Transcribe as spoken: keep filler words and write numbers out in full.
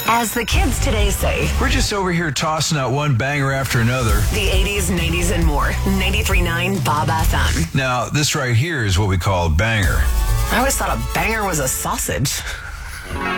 As the kids today say, we're just over here tossing out one banger after another. The eighties, nineties, and more. ninety-three point nine Bob F M. Now, this right here is what we call a banger. I always thought a banger was a sausage.